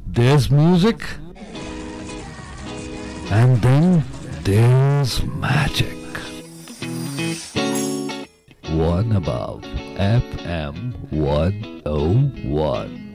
there's music, and then there's magic. One above FM 101.